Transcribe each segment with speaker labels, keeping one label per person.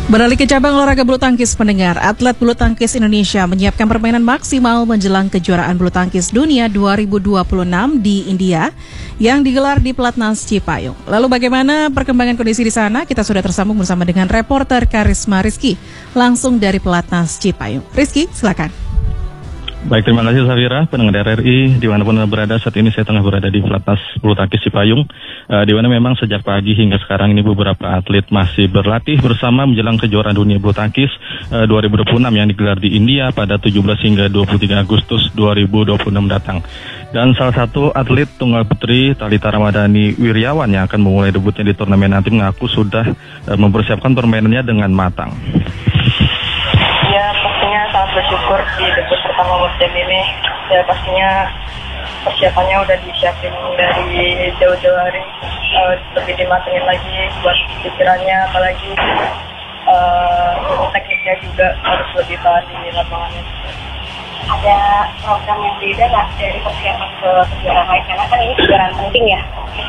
Speaker 1: Beralih ke cabang olahraga bulu tangkis, pendengar, atlet bulu tangkis Indonesia menyiapkan permainan maksimal menjelang kejuaraan bulu tangkis dunia 2026 di India yang digelar di Pelatnas Cipayung. Lalu bagaimana perkembangan kondisi di sana? Kita sudah tersambung bersama dengan reporter Karisma Rizky langsung dari Pelatnas Cipayung. Rizky, silakan.
Speaker 2: Baik, terima kasih Safira, pendengar RRI, dimanapun Anda berada. Saat ini saya tengah berada di Pelatnas Bulu Tangkis Cipayung, di mana memang sejak pagi hingga sekarang ini beberapa atlet masih berlatih bersama menjelang kejuaraan dunia bulu tangkis 2026 yang digelar di India pada 17 hingga 23 Agustus 2026 datang. Dan salah satu atlet tunggal putri Thalita Ramadhani Wirjawan yang akan memulai debutnya di turnamen nanti mengaku sudah mempersiapkan permainannya dengan matang.
Speaker 3: Ya, pastinya sangat bersyukur di debut pertama World Jam ini. Ya, pastinya persiapannya udah disiapin dari jauh-jauh hari, lebih dimatengin lagi buat pikirannya, apalagi tekniknya juga harus lebih tahan di lapangannya.
Speaker 4: Ada program yang beda nggak dari persiapan ke kejuaraan lain? Karena kan ini kejuaraan penting ya.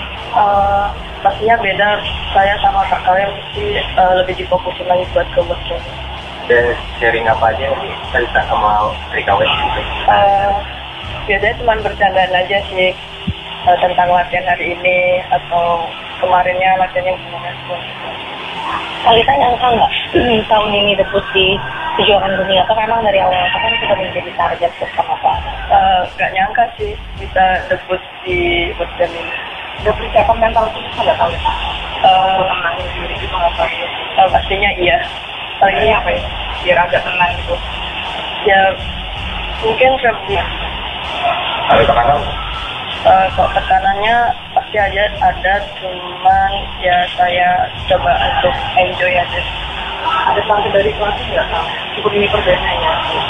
Speaker 3: Pastinya beda, saya sama kak kalian mesti lebih difokusin lagi buat ke World Jam.
Speaker 5: Dan sharing apa aja nih Thalita sama Rikawe gitu?
Speaker 3: Biasanya cuma bercandaan aja sih tentang latihan hari ini atau kemarinnya latihannya gimana.
Speaker 4: Thalita nyangka nggak tahun ini debut di kejuaraan dunia? Atau memang dari awal kan sudah menjadi target bersama Pak?
Speaker 3: Nggak nyangka sih bisa debut di World Jam ini.
Speaker 4: Udah persiapan mental khusus nggak Thalita?
Speaker 3: Tenangin diri gitu ngapain? Pastinya iya.
Speaker 4: Lagi apa ya? Biar agak tenang gitu.
Speaker 3: Ya mungkin lebih.
Speaker 5: Ada tekanan?
Speaker 3: Kalau tekanannya pasti aja ada, cuman ya saya coba untuk enjoy aja.
Speaker 4: Ada target dari pelatih nggak? Cukup ini perdana ya?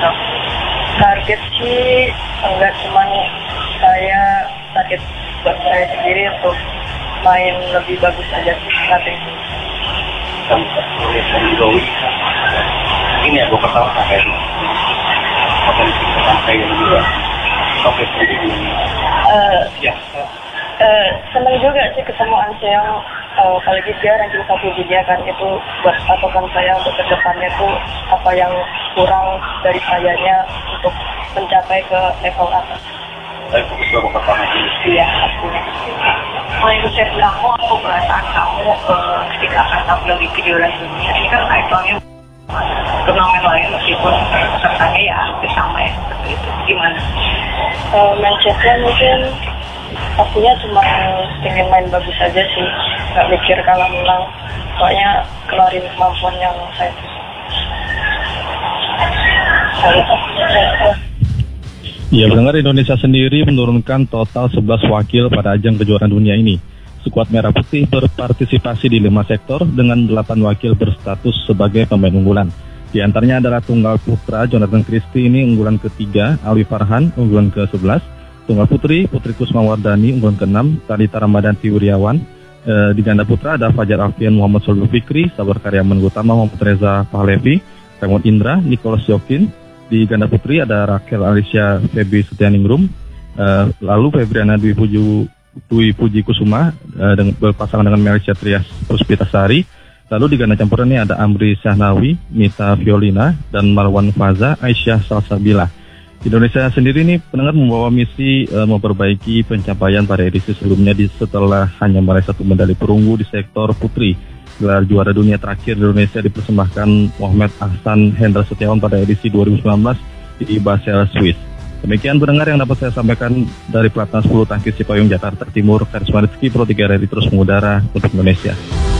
Speaker 3: Target sih enggak, cuman saya target buat saya sendiri untuk main lebih bagus aja sih nanti.
Speaker 5: Ini ya, gue pertama sampai potensi sampai juga. Oke,
Speaker 3: senang juga sih ketemu Anseong, apalagi dia ranking 1 dunia kan, itu buat patokan saya untuk kedepannya tuh apa yang kurang dari sayanya untuk mencapai ke level atas.
Speaker 5: Saya fokus ke pertama ini.
Speaker 3: Iya, pastinya.
Speaker 4: Mindset kamu atau perasaan kamu ketika akan tampil di kejuaraan dunia? Ini kan title-nya turnamen lain meskipun pesertanya ya hampir sama ya, seperti itu. Gimana?
Speaker 3: Mindsetnya mungkin pastinya cuma ingin main bagus aja sih, nggak mikir kalah menang, soalnya keluarin kemampuan yang saya punya.
Speaker 2: Ya, pendengar, Indonesia sendiri menurunkan total 11 wakil pada ajang kejuaraan dunia ini. Skuad Merah Putih berpartisipasi di 5 sektor dengan 8 wakil berstatus sebagai pemain unggulan. Di antaranya adalah tunggal putra Jonathan Christie, ini unggulan ketiga, Alwi Farhan unggulan ke-11, tunggal putri Putri Kusmawardani unggulan ke-6, Thalita Ramadhani Wirjawan. Di ganda putra ada Fajar Alfian, Muhammad Solul Fikri, Sabar Karyaman Utama, Muhammad Reza Pahlevi, Raymond Indra, Nicholas Yokin. Di ganda putri ada Rakel Alicia Febi Setianingrum, lalu Febriana Dwi Puji Kusuma berpasangan dengan Melisha Trias Puspitasari. Lalu di ganda campuran ini ada Amri Syahnawi, Mita Violina, dan Marwan Faza Aisyah Salsabila. Indonesia sendiri ini pendengar membawa misi memperbaiki pencapaian pada edisi sebelumnya setelah hanya meraih 1 medali perunggu di sektor putri. Gelar juara dunia terakhir di Indonesia dipersembahkan Muhammad Ahsan Hendra Setiawan pada edisi 2019 di Basel, Swiss. Demikian pendengar yang dapat saya sampaikan dari Pelatnas Bulu Tangkis Cipayung, Jakarta Timur. Karisma Rizky, Pro 3 RRI terus mengudara untuk Indonesia.